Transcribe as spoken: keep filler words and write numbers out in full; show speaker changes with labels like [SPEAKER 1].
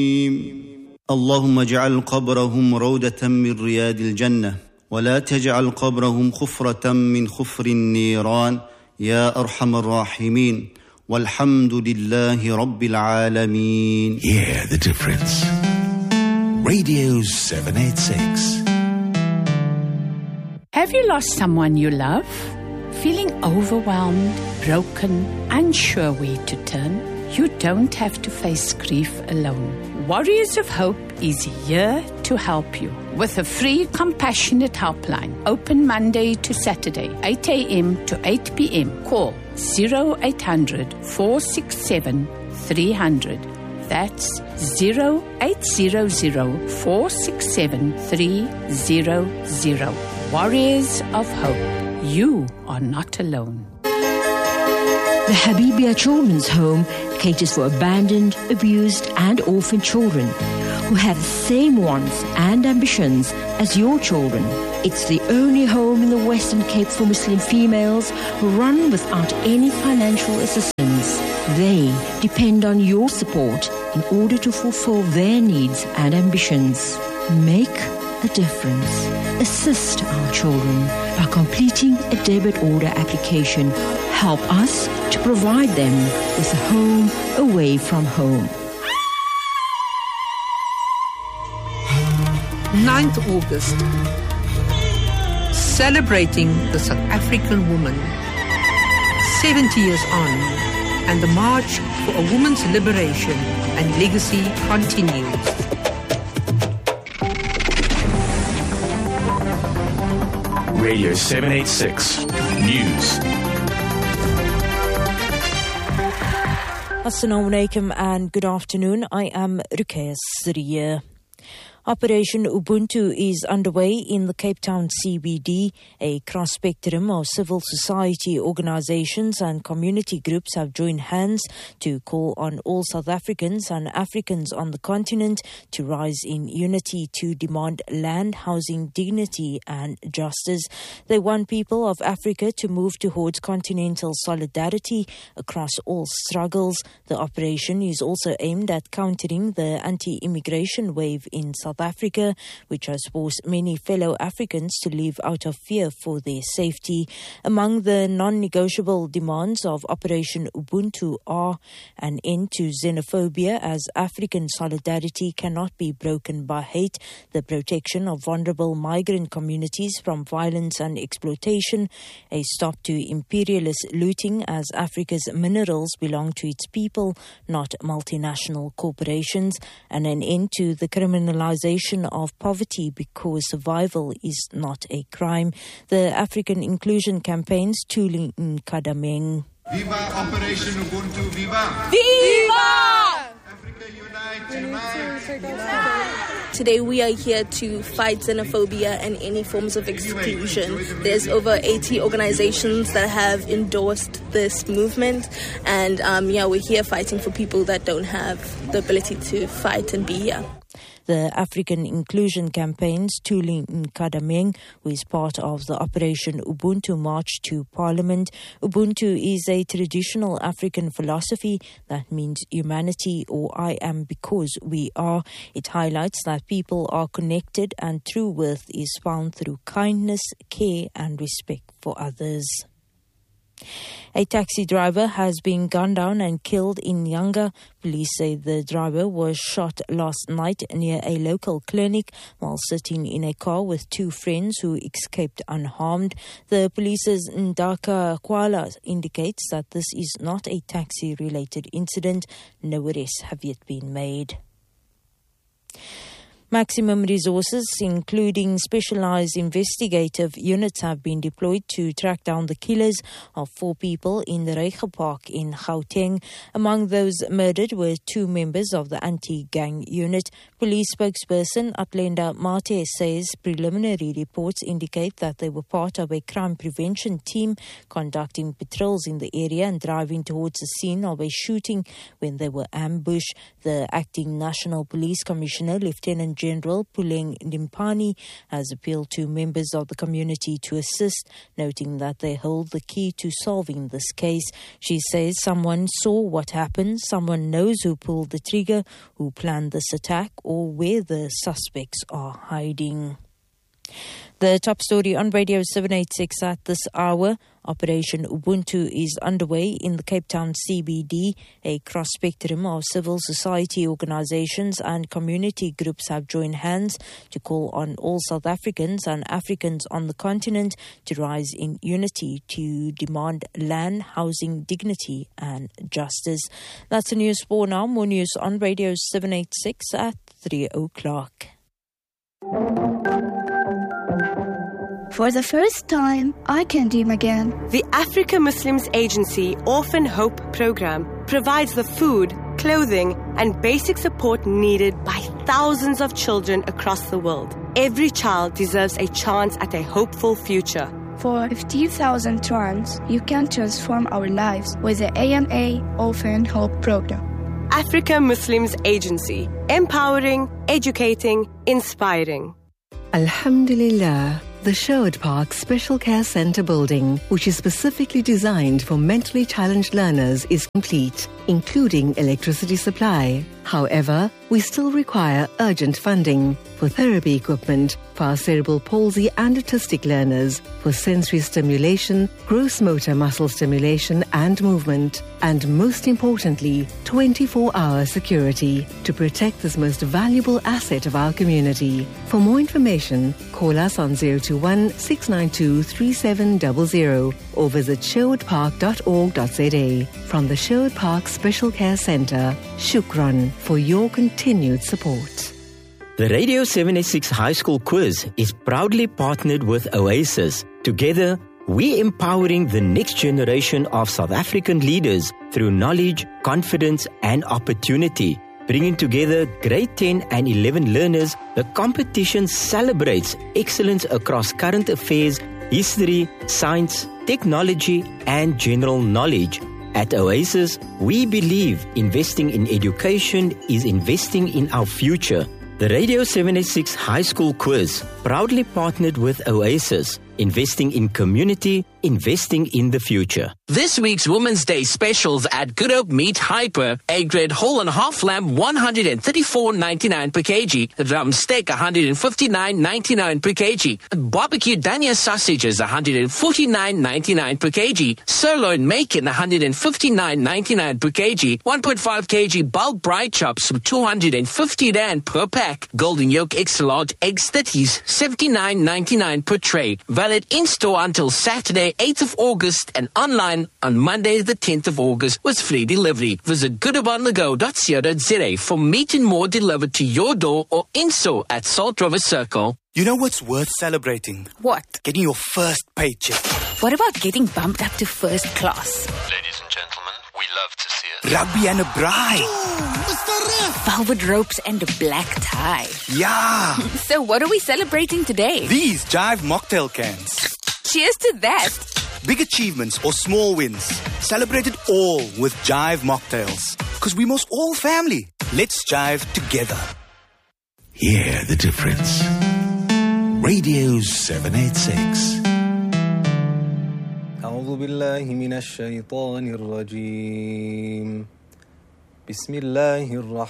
[SPEAKER 1] اللهم اجعل قبرهم روضة من رياض الجنة ولا تجعل قبرهم خفرة من خفر النيران يا أرحم الراحمين والحمد لله رب العالمين.
[SPEAKER 2] Hear the difference. Radio seven eighty-six.
[SPEAKER 3] Have you lost someone you love? Feeling overwhelmed, broken, unsure where to turn? You don't have to face grief alone. Warriors of Hope is here to help you with a free compassionate helpline, open Monday to Saturday, eight a.m. to eight p.m. Call zero eight hundred, four six seven, three hundred. That's zero eight hundred, four six seven, three hundred. Warriors of Hope, you are not alone.
[SPEAKER 4] The Habibia Children's Home caters for abandoned, abused and orphaned children who have the same wants and ambitions as your children. It's the only home in the Western Cape for Muslim females run without any financial assistance. They depend on your support in order to fulfill their needs and ambitions. Make a difference. Assist our children by completing a debit order application. Help us to provide them with a home away from home.
[SPEAKER 5] ninth of August. Celebrating the South African woman. seventy years on, and the march for a woman's liberation and legacy continues.
[SPEAKER 2] Radio seven eighty-six News.
[SPEAKER 6] Assalamu alaikum and good afternoon. I am Ruqayya Siriya. Operation Ubuntu is underway in the Cape Town C B D. A cross-spectrum of civil society organizations and community groups have joined hands to call on all South Africans and Africans on the continent to rise in unity to demand land, housing, dignity and justice. They want people of Africa to move towards continental solidarity across all struggles. The operation is also aimed at countering the anti-immigration wave in South Africa, which has forced many fellow Africans to live out of fear for their safety. Among the non-negotiable demands of Operation Ubuntu are an end to xenophobia, as African solidarity cannot be broken by hate, the protection of vulnerable migrant communities from violence and exploitation, a stop to imperialist looting, as Africa's minerals belong to its people, not multinational corporations, and an end to the criminalization of poverty because survival is not a crime. The African Inclusion Campaign's Thuli Nkadameng.
[SPEAKER 7] Viva Operation Ubuntu, viva!
[SPEAKER 8] Viva!
[SPEAKER 7] Africa unite, unite!
[SPEAKER 8] Today we are here to fight xenophobia and any forms of exclusion. There's over eighty organizations that have endorsed this movement, and um, yeah, we're here fighting for people that don't have the ability to fight and be here.
[SPEAKER 6] The African Inclusion Campaign's Thuli Nkadameng, who is part of the Operation Ubuntu March to Parliament. Ubuntu is a traditional African philosophy that means humanity, or I am because we are. It highlights that people are connected and true worth is found through kindness, care and respect for others. A taxi driver has been gunned down and killed in Yanga. Police say the driver was shot last night near a local clinic while sitting in a car with two friends who escaped unharmed. The police's Ndaka Kwala indicates that this is not a taxi-related incident. No arrests have yet been made. Maximum resources, including specialized investigative units, have been deployed to track down the killers of four people in the Reiche Park in Gauteng. Among those murdered were two members of the anti-gang unit. Police spokesperson Atlenda Mate says preliminary reports indicate that they were part of a crime prevention team conducting patrols in the area and driving towards the scene of a shooting when they were ambushed. The acting National Police Commissioner, Lieutenant General Puleng Ndimpani has appealed to members of the community to assist, noting that they hold the key to solving this case. She says someone saw what happened, someone knows who pulled the trigger, who planned this attack, or where the suspects are hiding. The top story on Radio seven eighty-six at this hour. Operation Ubuntu is underway in the Cape Town C B D. A cross-spectrum of civil society organizations and community groups have joined hands to call on all South Africans and Africans on the continent to rise in unity to demand land, housing, dignity and justice. That's the news for now. More news on Radio seven eighty-six at three o'clock.
[SPEAKER 9] For the first time, I can dream again.
[SPEAKER 10] The Africa Muslims Agency Orphan Hope Program provides the food, clothing, and basic support needed by thousands of children across the world. Every child deserves a chance at a hopeful future.
[SPEAKER 9] For fifty thousand trans, you can transform our lives with the A M A Orphan Hope Program.
[SPEAKER 10] Africa Muslims Agency, empowering, educating, inspiring.
[SPEAKER 11] Alhamdulillah. The Sherwood Park Special Care Centre building, which is specifically designed for mentally challenged learners, is complete, including electricity supply. However, we still require urgent funding for therapy equipment for our cerebral palsy and autistic learners, for sensory stimulation, gross motor muscle stimulation and movement, and most importantly, twenty-four hour security to protect this most valuable asset of our community. For more information, call us on zero two one, six nine two, three seven zero zero or visit sherwood park dot org dot z a. From the Sherwood Park Special Care Centre, Shukran for your continued support.
[SPEAKER 12] The Radio seven eighty-six High School Quiz is proudly partnered with Oasis. Together, we're empowering the next generation of South African leaders through knowledge, confidence, and opportunity. Bringing together grade ten and eleven learners, the competition celebrates excellence across current affairs, history, science, technology, and general knowledge. At Oasis, we believe investing in education is investing in our future. The Radio seven eighty-six High School Quiz, proudly partnered with Oasis, investing in community, investing in the future.
[SPEAKER 13] This week's Women's Day specials at Good Hope Meat Hyper. A-grade whole and half lamb, one hundred thirty-four ninety-nine per kg. Rum steak, one hundred fifty-nine ninety-nine per kg. Barbecue Dania sausages, one hundred forty-nine ninety-nine per kg. Sirloin bacon, one hundred fifty-nine ninety-nine per kg. one point five kilogram bulk bride chops, two hundred fifty rand per pack. Golden Yolk extra large eggs thirties, seventy-nine ninety-nine per tray. Valid in-store until Saturday, eighth of August, and online on Monday, the tenth of August, with free delivery. Visit good hope on the go dot co dot z a for meat and more delivered to your door or in-store at Salt River Circle.
[SPEAKER 14] You know what's worth celebrating?
[SPEAKER 15] What?
[SPEAKER 14] Getting your first paycheck.
[SPEAKER 15] What about getting bumped up to first class?
[SPEAKER 16] Ladies and gentlemen, we love to see it.
[SPEAKER 14] Rugby and a bride.
[SPEAKER 15] Ooh, Mister Ref. Velvet ropes and a black tie.
[SPEAKER 14] Yeah.
[SPEAKER 15] So what are we celebrating today?
[SPEAKER 14] These Jive mocktail cans.
[SPEAKER 15] Cheers to that.
[SPEAKER 14] Big achievements or small wins. Celebrate it all with Jive mocktails. Because we must all family. Let's jive together.
[SPEAKER 2] Hear the difference. Radio seven eighty-six.
[SPEAKER 17] أعوذ بالله من الشيطان الرجيم. بسم الله الرحمن